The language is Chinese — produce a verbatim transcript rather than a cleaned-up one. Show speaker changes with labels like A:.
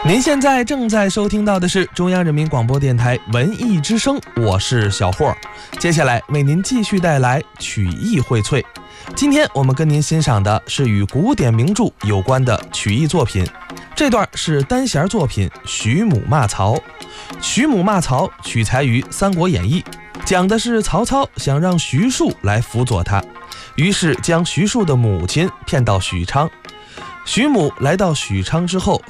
A: 您现在正在收听到的是中央人民广播电台文艺之声，我是小霍，接下来为您继续带来曲艺荟萃。今天我们跟您欣赏的是与古典名著有关的曲艺作品，这段是单弦作品《徐母骂曹》。《徐母骂曹》取材于《三国演义》，讲的是曹操想让徐庶来辅佐他，于是将徐庶的母亲骗到许昌。徐母来到许昌之后，